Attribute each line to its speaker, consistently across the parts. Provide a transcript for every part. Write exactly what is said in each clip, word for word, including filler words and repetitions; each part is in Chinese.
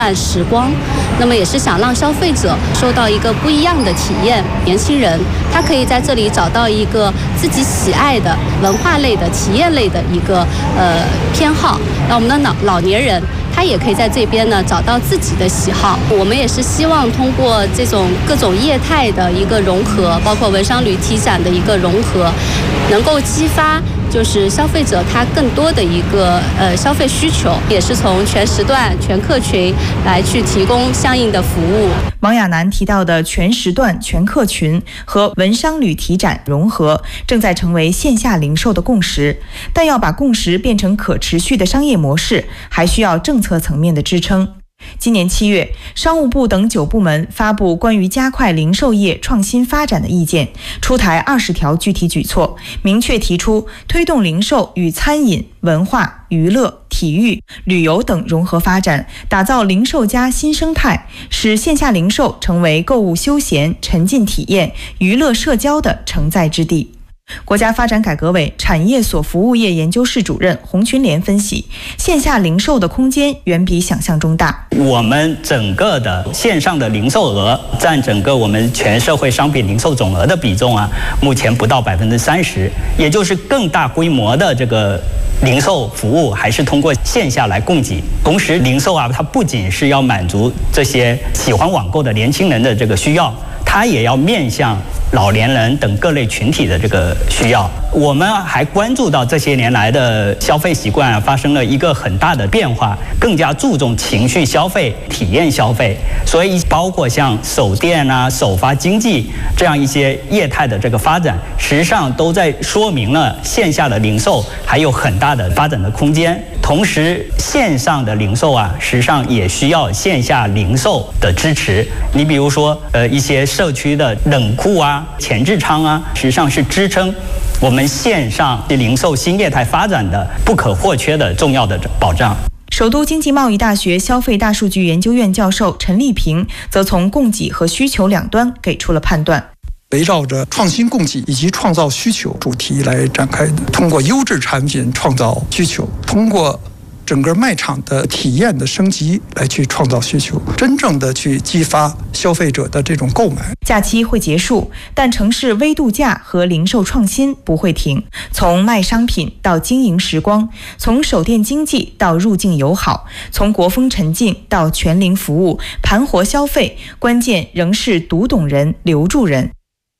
Speaker 1: 时光，那么也是想让消费者受到一个不一样的体验。年轻人他可以在这里找到一个自己喜爱的文化类的体验类的一个呃偏好，那我们的老老年人他也可以在这边呢找到自己的喜好。我们也是希望通过这种各种业态的一个融合，包括文商旅体展的一个融合，能够激发就是消费者他更多的一个呃消费需求，也是从全时段、全客群来去提供相应的服务。
Speaker 2: 王亚楠提到的全时段、全客群和文商旅体展融合，正在成为线下零售的共识，但要把共识变成可持续的商业模式，还需要政策层面的支撑。今年七月，商务部等九部门发布关于加快零售业创新发展的意见，出台二十条具体举措，明确提出推动零售与餐饮、文化、娱乐、体育、旅游等融合发展，打造零售加新生态，使线下零售成为购物休闲、沉浸体验、娱乐社交的承载之地。国家发展改革委产业所服务业研究室主任洪群莲分析，线下零售的空间远比想象中大。
Speaker 3: 我们整个的线上的零售额占整个我们全社会商品零售总额的比重啊，目前不到百分之三十，也就是更大规模的这个零售服务还是通过线下来供给。同时，零售啊，它不仅是要满足这些喜欢网购的年轻人的这个需要，它也要面向老年人等各类群体的这个需要。我们还关注到这些年来的消费习惯啊发生了一个很大的变化，更加注重情绪消费、体验消费，所以包括像首店啊、首发经济这样一些业态的这个发展，实际上都在说明了线下的零售还有很大的发展的空间。同时，线上的零售啊，实际上也需要线下零售的支持。你比如说，呃，一些社区的冷库啊、前置仓啊，实际上是支撑我们线上零售新业态发展的不可或缺的重要的保障。
Speaker 2: 首都经济贸易大学消费大数据研究院教授陈立平则从供给和需求两端给出了判断。
Speaker 4: 围绕着创新供给以及创造需求主题来展开的，通过优质产品创造需求，通过整个卖场的体验的升级来去创造需求，真正的去激发消费者的这种购买。
Speaker 2: 假期会结束，但城市微度假和零售创新不会停。从卖商品到经营时光，从首店经济到入境友好，从国风沉浸到全零服务，盘活消费，关键仍是读懂人、留住人。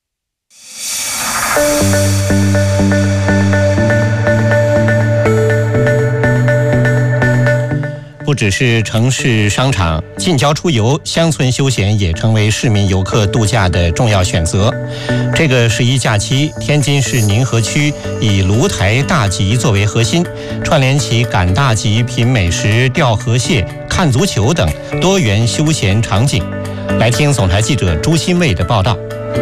Speaker 5: 不只是城市商场，近郊出游、乡村休闲也成为市民游客度假的重要选择。这个十一假期，天津市宁河区以芦台大集作为核心，串联起赶大集、品美食、钓河蟹、看足球等多元休闲场景。来听总台记者朱新卫的报道。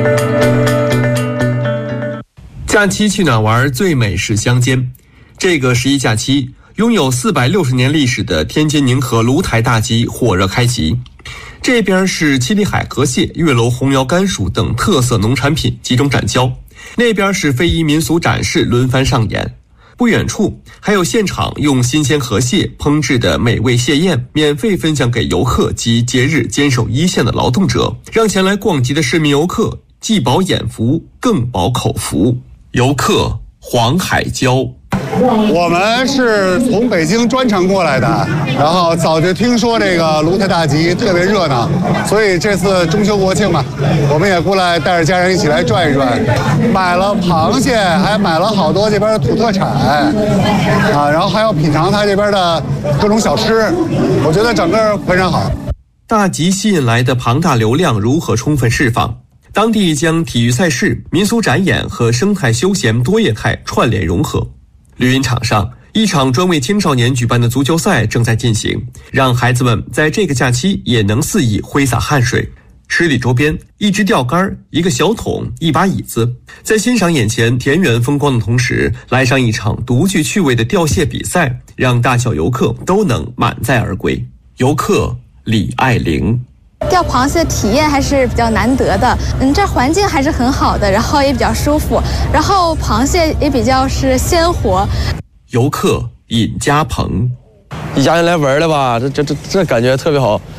Speaker 6: 假期去哪玩？最美是乡间。这个十一假期，拥有四百六十年历史的天津宁河芦台大集火热开集。这边是七里海河蟹、月楼红窑甘薯等特色农产品集中展销，那边是非遗民俗展示轮番上演。不远处还有现场用新鲜河蟹烹制的美味蟹宴，免费分享给游客及节日坚守一线的劳动者，让前来逛集的市民游客既饱眼福，更饱口福。游客黄海椒。
Speaker 7: 我们是从北京专程过来的，然后早就听说这个芦台大集特别热闹，所以这次中秋国庆嘛，我们也过来带着家人一起来转一转，买了螃蟹，还买了好多这边的土特产啊，然后还要品尝它这边的各种小吃，我觉得整个非常好。
Speaker 6: 大集吸引来的庞大流量如何充分释放？当地将体育赛事、民俗展演和生态休闲多业态串联融合。绿茵场上，一场专为青少年举办的足球赛正在进行，让孩子们在这个假期也能肆意挥洒汗水。十里周边，一支钓竿、一个小桶、一把椅子，在欣赏眼前田园风光的同时，来上一场独具趣味的钓蟹比赛，让大小游客都能满载而归。游客李爱玲。
Speaker 8: 钓螃蟹体验还是比较难得的，嗯，这环境还是很好的，然后也比较舒服，然后螃蟹也比较是鲜活。
Speaker 6: 游客尹家鹏，
Speaker 9: 一家人来玩的吧，这这这这感觉特别好。